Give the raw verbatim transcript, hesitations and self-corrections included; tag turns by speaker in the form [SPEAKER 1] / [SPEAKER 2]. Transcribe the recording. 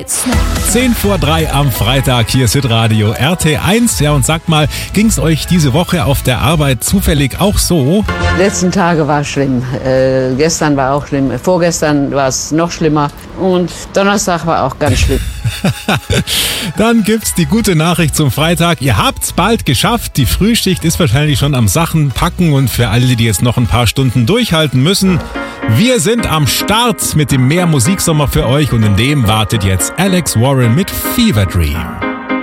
[SPEAKER 1] Hits noch.
[SPEAKER 2] zehn vor drei am Freitag, hier ist Hitradio R T eins. Ja, und sagt mal, ging es euch diese Woche auf der Arbeit zufällig auch so?
[SPEAKER 3] Die letzten Tage war schlimm. Äh, gestern war auch schlimm. Vorgestern war es noch schlimmer. Und Donnerstag war auch ganz schlimm.
[SPEAKER 2] Dann gibt's die gute Nachricht zum Freitag. Ihr habt's bald geschafft. Die Frühschicht ist wahrscheinlich schon am Sachen packen. Und für alle, die jetzt noch ein paar Stunden durchhalten müssen, wir sind am Start mit dem Mehr Musiksommer für euch. Und in dem wartet jetzt Alex Warren mit Fever Dream.